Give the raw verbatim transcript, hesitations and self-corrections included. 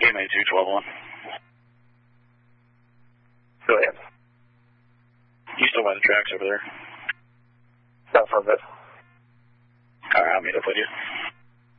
K M A two twelve one. Go ahead. You still by the tracks over there? Not from it. All right, I'll meet up with you.